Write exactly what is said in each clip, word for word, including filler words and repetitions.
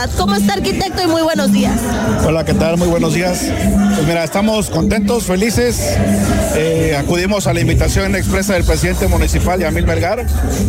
¿Cómo está, arquitecto? Y muy buenos días. Hola, ¿qué tal? Muy buenos días. Pues mira, estamos contentos, felices. Eh, acudimos a la invitación expresa del presidente municipal, Yamil Melgar.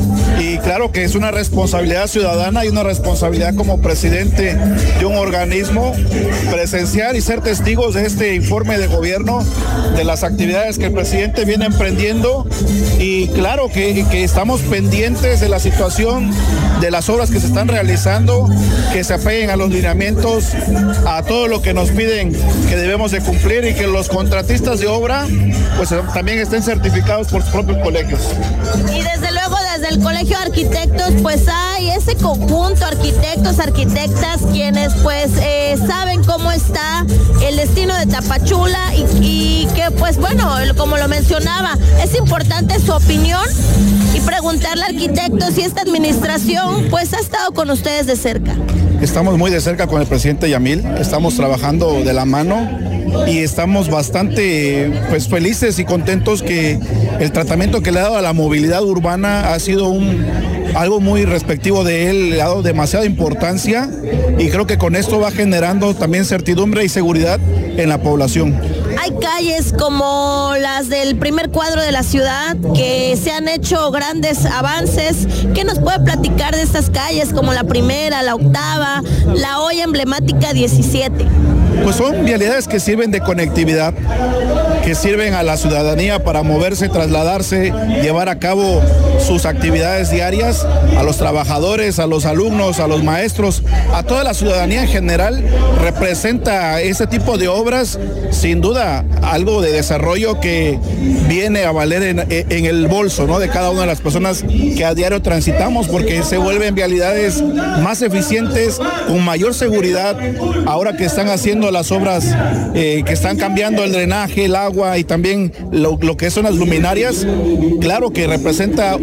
Y claro que es una responsabilidad ciudadana y una responsabilidad como presidente de un organismo presenciar y ser testigos de este informe de gobierno, de las actividades que el presidente viene emprendiendo. Y claro que, que estamos pendientes de la situación, de las obras que se están realizando, que se apeguen a los lineamientos, a todo lo que nos piden que debemos de cumplir y que los contratistas de obra pues también estén certificados por sus propios colegios. Y desde luego desde el Colegio de Arquitectos pues hay ese conjunto, arquitectos, arquitectas, quienes pues eh, saben cómo está el destino de Tapachula y, y que pues bueno, como lo mencionaba, es importante su opinión y preguntarle al arquitecto si esta administración pues ha estado con ustedes de cerca. Estamos muy de cerca con el presidente Yamil, estamos trabajando de la mano y estamos bastante pues felices y contentos que el tratamiento que le ha dado a la movilidad urbana ha sido un, algo muy respectivo de él, le ha dado demasiada importancia y creo que con esto va generando también certidumbre y seguridad en la población. Hay calles como las del primer cuadro de la ciudad que se han hecho grandes avances. ¿Qué nos puede platicar de estas calles como la primera, la octava, la hoy emblemática diecisiete? Pues son vialidades que sirven de conectividad, que sirven a la ciudadanía para moverse, trasladarse, llevar a cabo sus actividades diarias, a los trabajadores, a los alumnos, a los maestros, a toda la ciudadanía en general. Representa ese tipo de obras, sin duda, algo de desarrollo que viene a valer en, en el bolso, ¿no?, de cada una de las personas que a diario transitamos, porque se vuelven vialidades más eficientes, con mayor seguridad, ahora que están haciendo las obras, eh, que están cambiando el drenaje, el agua y también lo, lo que son las luminarias. Claro que representa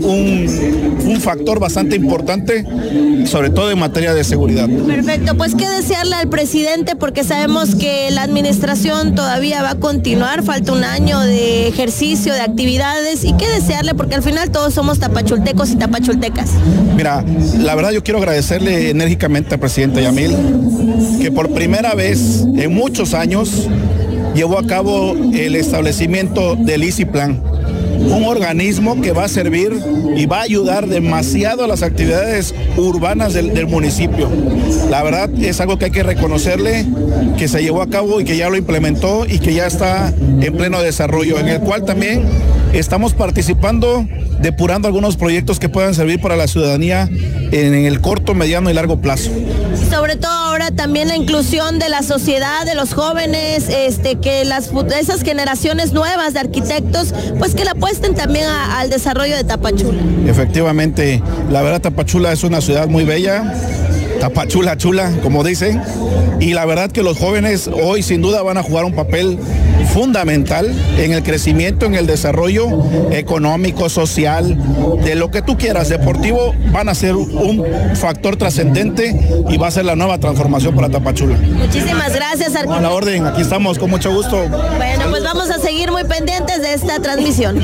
un, un factor bastante importante, sobre todo en materia de seguridad. Perfecto, pues qué desearle al presidente, porque sabemos que la administración todavía va a continuar, falta un año de ejercicio, de actividades, y qué desearle, porque al final todos somos tapachultecos y tapachultecas. Mira, la verdad yo quiero agradecerle enérgicamente al presidente Yamil, que por primera vez en muchos años llevó a cabo el establecimiento del ICIPLAN, un organismo que va a servir y va a ayudar demasiado a las actividades urbanas del, del municipio. La verdad es algo que hay que reconocerle, que se llevó a cabo y que ya lo implementó y que ya está en pleno desarrollo, en el cual también estamos participando, depurando algunos proyectos que puedan servir para la ciudadanía en el corto, mediano y largo plazo. Sobre todo ahora también la inclusión de la sociedad, de los jóvenes, este, que las esas generaciones nuevas de arquitectos, pues que la apuesten también a, al desarrollo de Tapachula. Efectivamente, la verdad Tapachula es una ciudad muy bella, Tapachula chula, como dicen, y la verdad que los jóvenes hoy sin duda van a jugar un papel fundamental en el crecimiento, en el desarrollo económico, social, de lo que tú quieras, deportivo, van a ser un factor trascendente y va a ser la nueva transformación para Tapachula. Muchísimas gracias, arquitecto. A la orden, aquí estamos, con mucho gusto. Bueno, pues vamos a seguir muy pendientes de esta transmisión.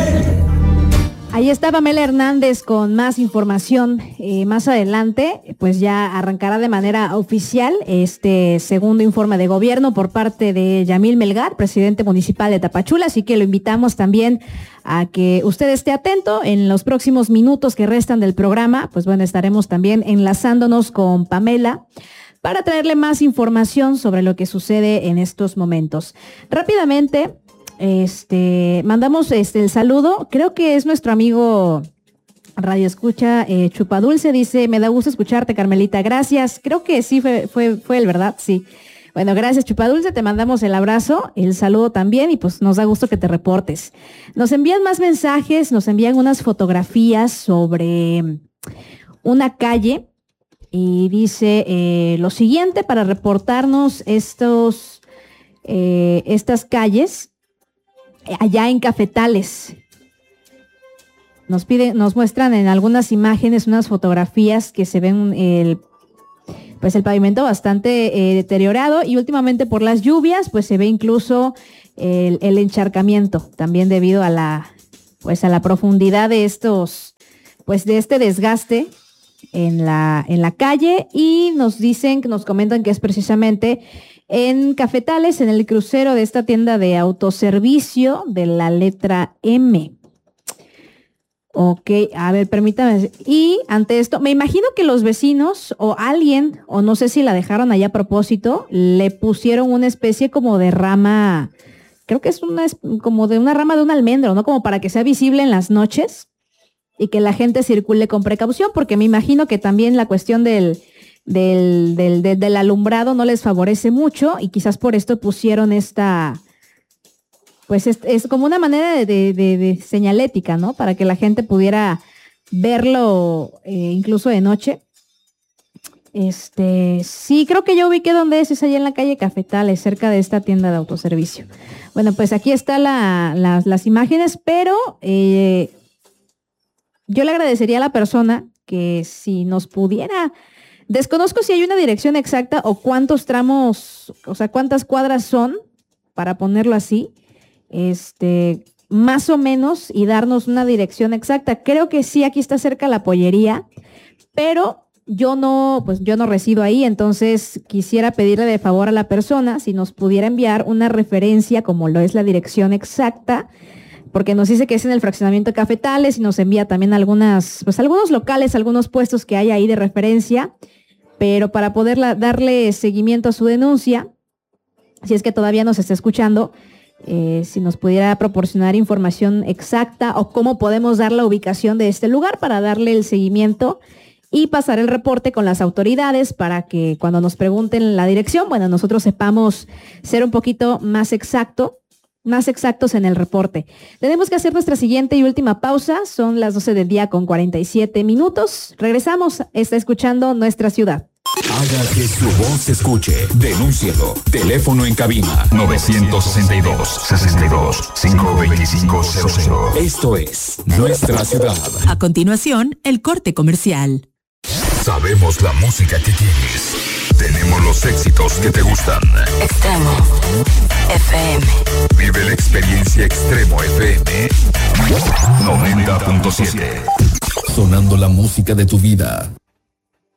Ahí está Pamela Hernández con más información. Eh, más adelante, pues ya arrancará de manera oficial este segundo informe de gobierno por parte de Yamil Melgar, presidente municipal de Tapachula, así que lo invitamos también a que usted esté atento en los próximos minutos que restan del programa. Pues bueno, estaremos también enlazándonos con Pamela para traerle más información sobre lo que sucede en estos momentos. Rápidamente, Este, mandamos este el saludo, creo que es nuestro amigo Radio Escucha, eh, Chupadulce, dice, me da gusto escucharte, Carmelita, gracias, creo que sí fue, fue, fue el verdad, sí. Bueno, gracias, Chupadulce, te mandamos el abrazo, el saludo también, y pues nos da gusto que te reportes. Nos envían más mensajes, nos envían unas fotografías sobre una calle, y dice eh, lo siguiente para reportarnos estos, eh, estas calles, allá en Cafetales. Nos piden, nos muestran en algunas imágenes unas fotografías que se ven el, pues el pavimento bastante eh, deteriorado, y últimamente por las lluvias pues se ve incluso el, el encharcamiento, también debido a la, pues a la profundidad de estos, pues de este desgaste en la, en la calle, y nos dicen, nos comentan que es precisamente en Cafetales, en el crucero de esta tienda de autoservicio de la letra M. Ok, a ver, permítame. Y ante esto, me imagino que los vecinos o alguien, o no sé si la dejaron allá a propósito, le pusieron una especie como de rama, creo que es una como de una rama de un almendro, ¿no? Como para que sea visible en las noches y que la gente circule con precaución, porque me imagino que también la cuestión del, del, del, del, del alumbrado no les favorece mucho, y quizás por esto pusieron esta, pues es, es como una manera de, de, de, de señalética, ¿no? Para que la gente pudiera verlo eh, incluso de noche. Este, sí, creo que yo ubiqué donde es, es allá en la calle Cafetales, cerca de esta tienda de autoservicio. Bueno, pues aquí están la, la, las imágenes, pero eh, yo le agradecería a la persona que si nos pudiera, desconozco si hay una dirección exacta o cuántos tramos, o sea, cuántas cuadras son, para ponerlo así, este, más o menos, y darnos una dirección exacta. Creo que sí, aquí está cerca la pollería, pero yo no, pues yo no resido ahí, entonces quisiera pedirle de favor a la persona si nos pudiera enviar una referencia, como lo es la dirección exacta, porque nos dice que es en el fraccionamiento de Cafetales, y nos envía también algunas, pues algunos locales, algunos puestos que hay ahí de referencia, pero para poder darle seguimiento a su denuncia, si es que todavía nos está escuchando, eh, si nos pudiera proporcionar información exacta o cómo podemos dar la ubicación de este lugar para darle el seguimiento y pasar el reporte con las autoridades para que cuando nos pregunten la dirección, bueno, nosotros sepamos ser un poquito más exacto, más exactos en el reporte. Tenemos que hacer nuestra siguiente y última pausa. Son las doce del día con cuarenta y siete minutos. Regresamos. Está escuchando Nuestra Ciudad. Haga que su voz se escuche. Denúncielo. Teléfono en cabina nueve seis dos, seis dos, cinco dos cinco cero cero. Esto es Nuestra Ciudad. A continuación, el corte comercial. Sabemos la música que quieres. Tenemos los éxitos que te gustan. Extremo F M. Vive la experiencia Extremo F M noventa punto siete. Sonando la música de tu vida.